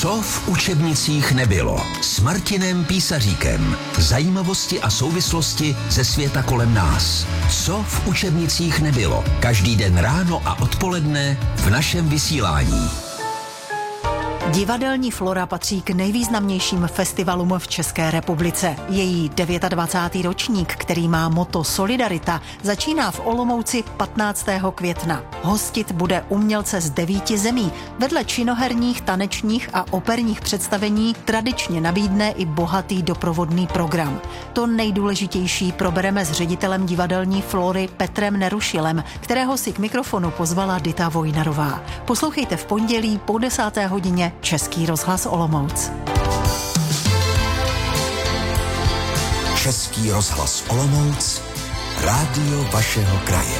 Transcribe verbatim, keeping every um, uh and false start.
Co v učebnicích nebylo? S Martinem Písaříkem. Zajímavosti a souvislosti ze světa kolem nás. Co v učebnicích nebylo? Každý den ráno a odpoledne v našem vysílání. Divadelní Flora patří k nejvýznamnějším festivalům v České republice. Její dvacátý devátý ročník, který má motto Solidarita, začíná v Olomouci patnáctého května. Hostit bude umělce z devíti zemí. Vedle činoherních, tanečních a operních představení tradičně nabídne i bohatý doprovodný program. To nejdůležitější probereme s ředitelem divadelní Flory Petrem Nerušilem, kterého si k mikrofonu pozvala Dita Vojnarová. Poslouchejte v pondělí po desáté hodině Český rozhlas Olomouc. Český rozhlas Olomouc, rádio vašeho kraje.